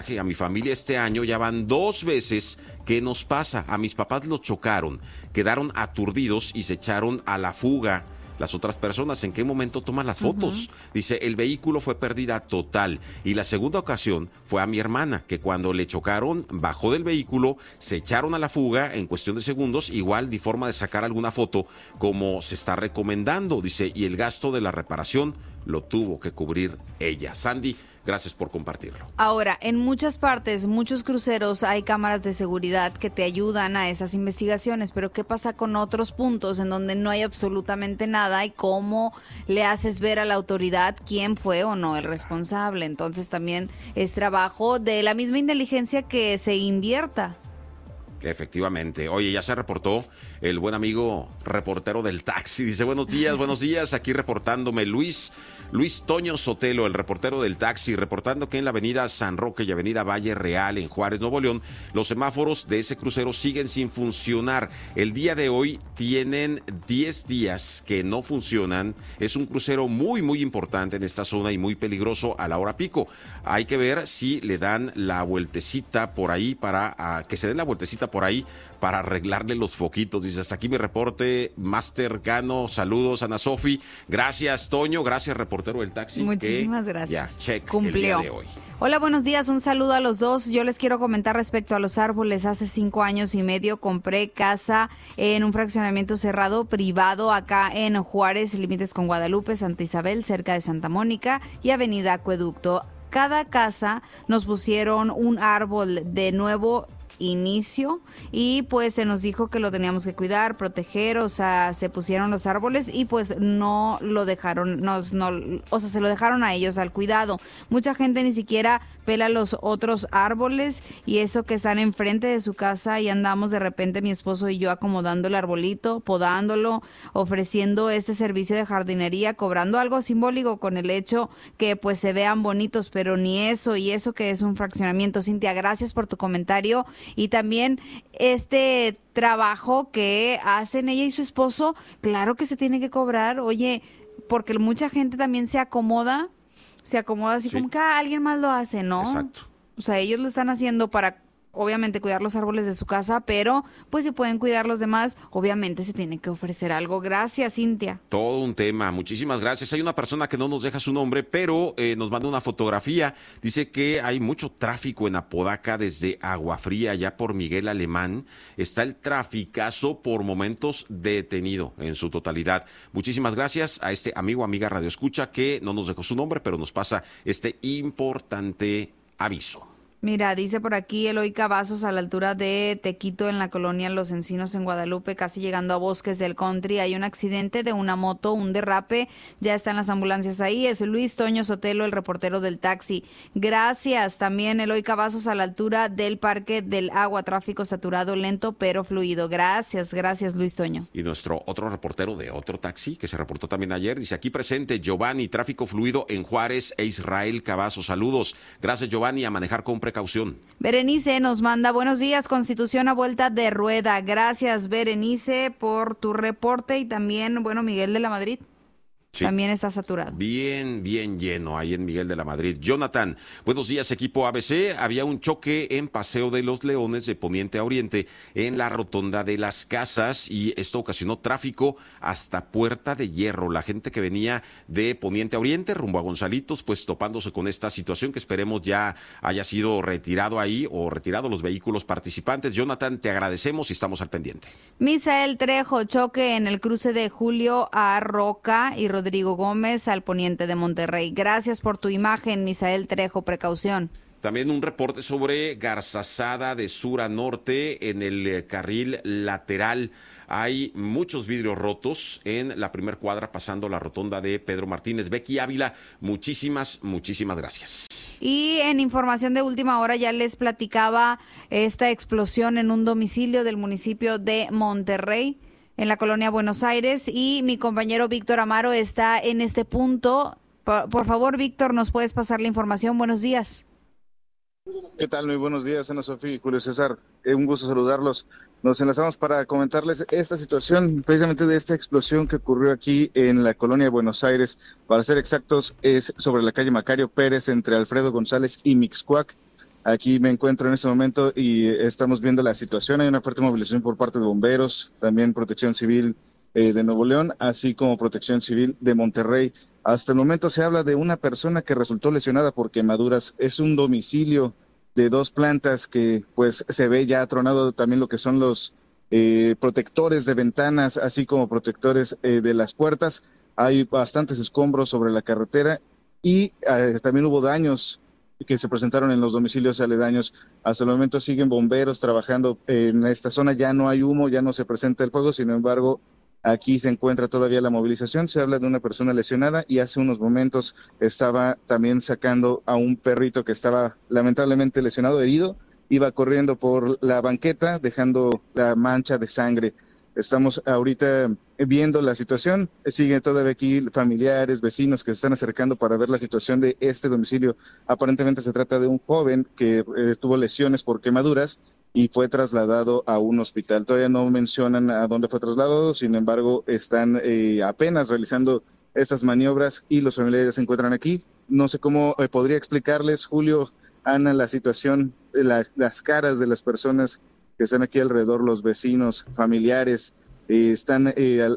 A mi familia este año ya van 2 veces que nos pasa. A mis papás los chocaron, quedaron aturdidos y se echaron a la fuga. Las otras personas, ¿en qué momento toman las fotos? Dice, el vehículo fue pérdida total. Y la segunda ocasión fue a mi hermana, que cuando le chocaron, bajó del vehículo, se echaron a la fuga en cuestión de segundos, igual ni forma de sacar alguna foto como se está recomendando. Dice, y el gasto de la reparación lo tuvo que cubrir ella. Sandy, gracias por compartirlo. Ahora, en muchas partes, muchos cruceros, hay cámaras de seguridad que te ayudan a esas investigaciones, pero ¿qué pasa con otros puntos en donde no hay absolutamente nada y cómo le haces ver a la autoridad quién fue o no el responsable? Entonces también es trabajo de la misma inteligencia que se invierta. Efectivamente. Oye, ya se reportó el buen amigo reportero del taxi. Dice, buenos días, aquí reportándome Luis Toño Sotelo, el reportero del taxi, reportando que en la avenida San Roque y avenida Valle Real, en Juárez, Nuevo León, los semáforos de ese crucero siguen sin funcionar. El día de hoy tienen 10 días que no funcionan. Es un crucero muy, muy importante en esta zona y muy peligroso a la hora pico. Hay que ver si le dan la vueltecita por ahí que se den la vueltecita por ahí para arreglarle los foquitos. Dice, hasta aquí mi reporte más cercano. Saludos, Ana Sofi. Gracias, Toño. Gracias, reportero del taxi. Muchísimas gracias. Ya, check. Cumplió. El día de hoy. Hola, buenos días. Un saludo a los dos. Yo les quiero comentar respecto a los árboles. Hace 5 años y medio compré casa en un fraccionamiento cerrado privado acá en Juárez, límites con Guadalupe, Santa Isabel, cerca de Santa Mónica y Avenida Acueducto. Cada casa nos pusieron un árbol de nuevo inicio y pues se nos dijo que lo teníamos que cuidar, proteger, o sea, se pusieron los árboles y pues no lo dejaron, se lo dejaron a ellos al cuidado. Mucha gente ni siquiera pela los otros árboles y eso que están enfrente de su casa y andamos de repente mi esposo y yo acomodando el arbolito, podándolo, ofreciendo este servicio de jardinería, cobrando algo simbólico con el hecho que pues se vean bonitos, pero ni eso, y eso que es un fraccionamiento. Cintia, gracias por tu comentario. Y también este trabajo que hacen ella y su esposo, claro que se tiene que cobrar, oye, porque mucha gente también se acomoda así sí, como que alguien más lo hace, ¿no? Exacto. O sea, ellos lo están haciendo para, obviamente, cuidar los árboles de su casa, pero pues si pueden cuidar los demás, obviamente se tiene que ofrecer algo. Gracias, Cintia. Todo un tema, muchísimas gracias. Hay una persona que no nos deja su nombre, pero nos manda una fotografía. Dice que hay mucho tráfico en Apodaca desde Aguafría, ya por Miguel Alemán. Está el traficazo por momentos detenido en su totalidad. Muchísimas gracias a este amigo, amiga Radio Escucha, que no nos dejó su nombre, pero nos pasa este importante aviso. Mira, dice por aquí Eloy Cavazos, a la altura de Tequito, en la colonia Los Encinos, en Guadalupe, casi llegando a Bosques del Country. Hay un accidente de una moto, un derrape. Ya están las ambulancias ahí. Es Luis Toño Sotelo, el reportero del taxi. Gracias. También Eloy Cavazos, a la altura del Parque del Agua. Tráfico saturado, lento pero fluido. Gracias, Luis Toño. Y nuestro otro reportero de otro taxi, que se reportó también ayer, dice, aquí presente Giovanni, tráfico fluido en Juárez e Israel Cavazos. Saludos. Gracias, Giovanni, a manejar con precaución. Berenice nos manda, buenos días, Constitución a vuelta de rueda. Gracias, Berenice, por tu reporte. Y también, bueno, Miguel de la Madrid. Sí. También está saturado. Bien lleno ahí en Miguel de la Madrid. Jonathan, buenos días, equipo ABC. Había un choque en Paseo de los Leones de Poniente a Oriente en la rotonda de las Casas y esto ocasionó tráfico hasta Puerta de Hierro. La gente que venía de Poniente a Oriente rumbo a Gonzalitos, pues topándose con esta situación que esperemos ya haya sido retirado ahí o retirado los vehículos participantes. Jonathan, te agradecemos y estamos al pendiente. Misael Trejo, choque en el cruce de Julio a Roca y Rodrigo Gómez al poniente de Monterrey. Gracias por tu imagen, Misael Trejo, precaución. También un reporte sobre Garzazada de sur a norte en el carril lateral. Hay muchos vidrios rotos en la primer cuadra pasando la rotonda de Pedro Martínez. Becky Ávila, muchísimas gracias. Y en información de última hora ya les platicaba esta explosión en un domicilio del municipio de Monterrey, en la colonia Buenos Aires, y mi compañero Víctor Amaro está en este punto. Por favor, Víctor, ¿nos puedes pasar la información? Buenos días. ¿Qué tal? Muy buenos días, Ana Sofía y Julio César. Un gusto saludarlos. Nos enlazamos para comentarles esta situación, precisamente de esta explosión que ocurrió aquí en la colonia de Buenos Aires. Para ser exactos, es sobre la calle Macario Pérez, entre Alfredo González y Mixcoac. Aquí me encuentro en este momento y estamos viendo la situación. Hay una fuerte movilización por parte de bomberos, también Protección Civil de Nuevo León, así como Protección Civil de Monterrey. Hasta el momento se habla de una persona que resultó lesionada por quemaduras. Es un domicilio de 2 plantas que pues se ve ya tronado también lo que son los protectores de ventanas, así como protectores de las puertas. Hay bastantes escombros sobre la carretera y también hubo daños que se presentaron en los domicilios aledaños. Hasta el momento siguen bomberos trabajando en esta zona, ya no hay humo, ya no se presenta el fuego, sin embargo, aquí se encuentra todavía la movilización. Se habla de una persona lesionada y hace unos momentos estaba también sacando a un perrito que estaba lamentablemente lesionado, herido, iba corriendo por la banqueta dejando la mancha de sangre. Estamos ahorita viendo la situación, siguen todavía aquí familiares, vecinos que se están acercando para ver la situación de este domicilio. Aparentemente se trata de un joven que tuvo lesiones por quemaduras y fue trasladado a un hospital. Todavía no mencionan a dónde fue trasladado, sin embargo están apenas realizando estas maniobras y los familiares se encuentran aquí. No sé cómo podría explicarles, Julio, Ana, la situación, las caras de las personas que están aquí alrededor, los vecinos, familiares, están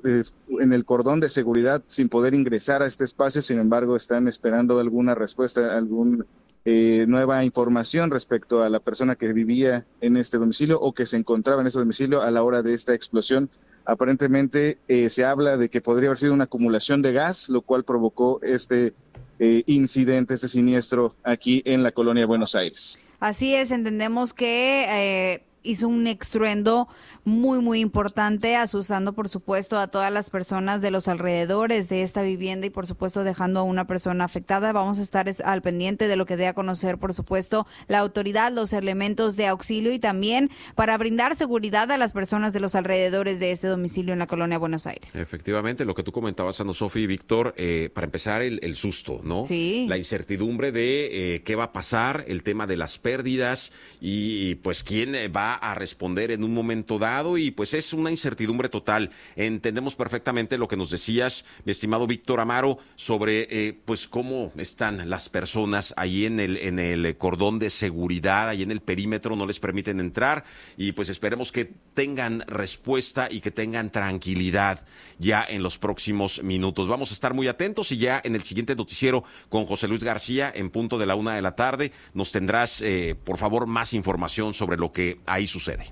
en el cordón de seguridad sin poder ingresar a este espacio, sin embargo están esperando alguna respuesta, alguna nueva información respecto a la persona que vivía en este domicilio o que se encontraba en este domicilio a la hora de esta explosión. Aparentemente se habla de que podría haber sido una acumulación de gas, lo cual provocó este incidente, este siniestro aquí en la colonia Buenos Aires. Así es, entendemos que hizo un estruendo muy importante, asustando por supuesto a todas las personas de los alrededores de esta vivienda y por supuesto dejando a una persona afectada. Vamos a estar al pendiente de lo que dé a conocer por supuesto la autoridad, los elementos de auxilio y también para brindar seguridad a las personas de los alrededores de este domicilio en la colonia Buenos Aires. Efectivamente, lo que tú comentabas, Ana Sofi y Víctor, para empezar el susto, ¿no? Sí. La incertidumbre de qué va a pasar, el tema de las pérdidas y pues quién va a responder en un momento dado y pues es una incertidumbre total. Entendemos perfectamente lo que nos decías, mi estimado Víctor Amaro, sobre pues cómo están las personas ahí en el cordón de seguridad, ahí en el perímetro, no les permiten entrar y pues esperemos que tengan respuesta y que tengan tranquilidad ya en los próximos minutos. Vamos a estar muy atentos y ya en el siguiente noticiero con José Luis García en punto de la 1:00 p.m. nos tendrás por favor más información sobre lo que ahí sucede.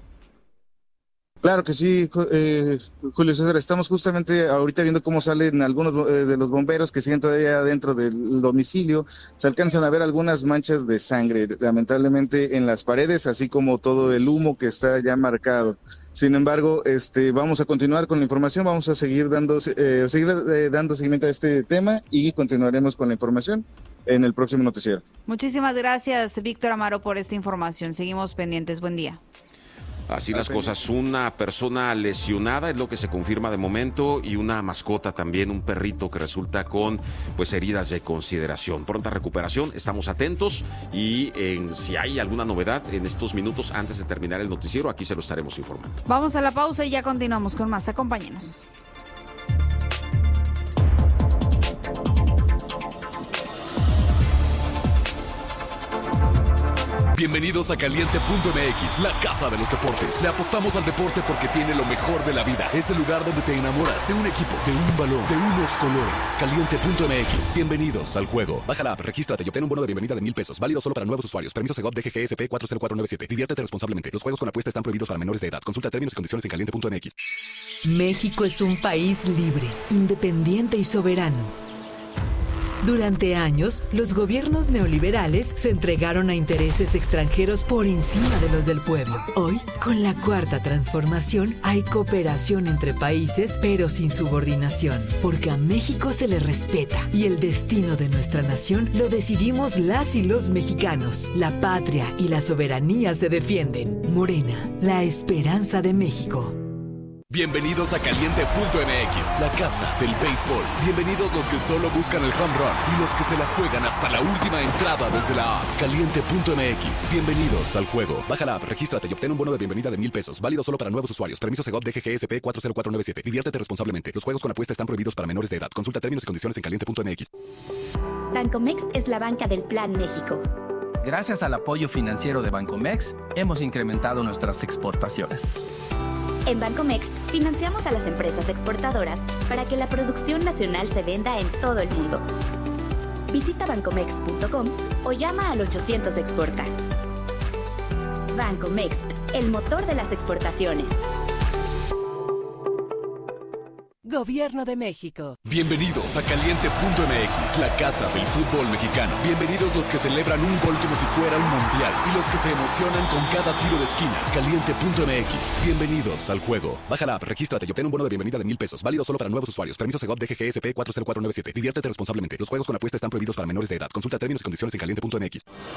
Claro que sí, Julio César, estamos justamente ahorita viendo cómo salen algunos de los bomberos que siguen todavía dentro del domicilio. Se alcanzan a ver algunas manchas de sangre, lamentablemente en las paredes, así como todo el humo que está ya marcado. Sin embargo, vamos a continuar con la información, vamos a seguir dando seguimiento a este tema y continuaremos con la información en el próximo noticiero. Muchísimas gracias, Víctor Amaro, por esta información. Seguimos pendientes. Buen día. Así las cosas, una persona lesionada es lo que se confirma de momento y una mascota también, un perrito que resulta con pues heridas de consideración. Pronta recuperación, estamos atentos y si hay alguna novedad en estos minutos antes de terminar el noticiero, aquí se lo estaremos informando. Vamos a la pausa y ya continuamos con más. Acompáñenos. Bienvenidos a Caliente.mx, la casa de los deportes. Le apostamos al deporte porque tiene lo mejor de la vida. Es el lugar donde te enamoras de un equipo, de un balón, de unos colores. Caliente.mx, bienvenidos al juego. Baja la app, regístrate y obtén un bono de bienvenida de $1,000. Válido solo para nuevos usuarios. Permiso Segov DGGSP 40497. Diviértete responsablemente. Los juegos con apuesta están prohibidos para menores de edad. Consulta términos y condiciones en Caliente.mx. México es un país libre, independiente y soberano. Durante años, los gobiernos neoliberales se entregaron a intereses extranjeros por encima de los del pueblo. Hoy, con la Cuarta Transformación, hay cooperación entre países, pero sin subordinación, porque a México se le respeta y el destino de nuestra nación lo decidimos las y los mexicanos. La patria y la soberanía se defienden. Morena, la esperanza de México. Bienvenidos a Caliente.mx, la casa del béisbol. Bienvenidos los que solo buscan el home run y los que se la juegan hasta la última entrada desde la app. Caliente.mx, bienvenidos al juego. Baja la app, regístrate y obtén un bono de bienvenida de $1,000. Válido solo para nuevos usuarios. Permiso Segov DGGSP 40497. Diviértete responsablemente. Los juegos con apuesta están prohibidos para menores de edad. Consulta términos y condiciones en Caliente.mx. Bancomext es la banca del Plan México. Gracias al apoyo financiero de Bancomext, hemos incrementado nuestras exportaciones. En Bancomext, financiamos a las empresas exportadoras para que la producción nacional se venda en todo el mundo. Visita bancomext.com o llama al 800 Exporta. Bancomext, el motor de las exportaciones. Gobierno de México. Bienvenidos a Caliente.mx, la casa del fútbol mexicano. Bienvenidos los que celebran un gol como si fuera un mundial y los que se emocionan con cada tiro de esquina. Caliente.mx, bienvenidos al juego. Baja la app, regístrate y obtén un bono de bienvenida de $1,000. Válido solo para nuevos usuarios. Permiso Segov DGGSP 40497. Diviértete responsablemente. Los juegos con apuesta están prohibidos para menores de edad. Consulta términos y condiciones en Caliente.mx.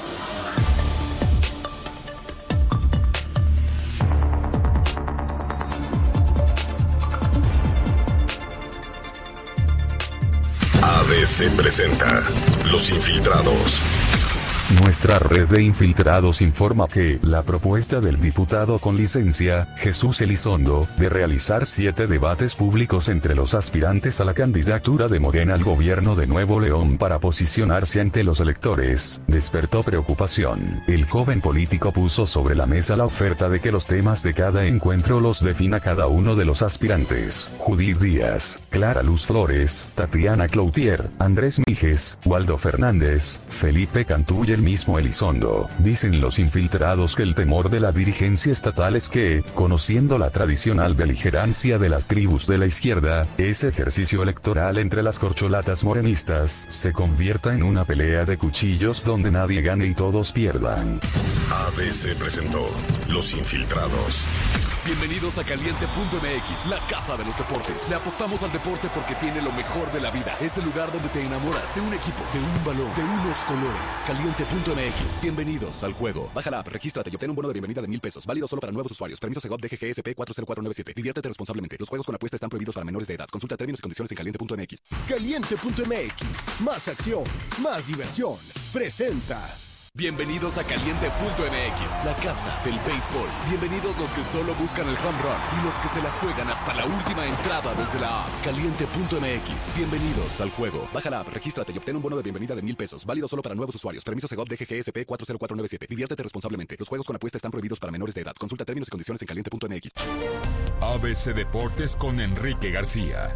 ABC presenta Los Infiltrados. Nuestra red de infiltrados informa que la propuesta del diputado con licencia, Jesús Elizondo, de realizar 7 debates públicos entre los aspirantes a la candidatura de Morena al gobierno de Nuevo León para posicionarse ante los electores, despertó preocupación. El joven político puso sobre la mesa la oferta de que los temas de cada encuentro los defina cada uno de los aspirantes: Judith Díaz, Clara Luz Flores, Tatiana Cloutier, Andrés Mijes, Waldo Fernández, Felipe Cantú y el mismo Elizondo. Dicen los infiltrados que el temor de la dirigencia estatal es que, conociendo la tradicional beligerancia de las tribus de la izquierda, ese ejercicio electoral entre las corcholatas morenistas se convierta en una pelea de cuchillos donde nadie gane y todos pierdan. ABC presentó Los Infiltrados. Bienvenidos a Caliente.mx, la casa de los deportes. Le apostamos al deporte porque tiene lo mejor de la vida. Es el lugar donde te enamoras de un equipo, de un balón, de unos colores. Caliente.mx, bienvenidos al juego. Baja la app, regístrate y obtén un bono de bienvenida de $1,000. Válido solo para nuevos usuarios. Permiso Segov DGGSP 40497. Diviértete responsablemente. Los juegos con apuesta están prohibidos para menores de edad. Consulta términos y condiciones en Caliente.mx. Caliente.mx, más acción, más diversión. Presenta. Bienvenidos a Caliente.mx, la casa del béisbol. Bienvenidos los que solo buscan el home run y los que se la juegan hasta la última entrada desde la app. Caliente.mx, bienvenidos al juego. Baja la app, regístrate y obtén un bono de bienvenida de $1,000. Válido solo para nuevos usuarios. Permiso Segov DGGSP 40497. Diviértete responsablemente. Los juegos con apuesta están prohibidos para menores de edad. Consulta términos y condiciones en Caliente.mx. ABC Deportes con Enrique García.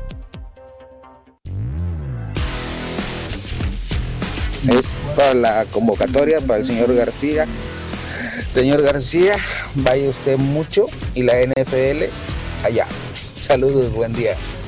Es para la convocatoria para el señor García. Señor García, vaya usted mucho y la NFL allá. Saludos, buen día.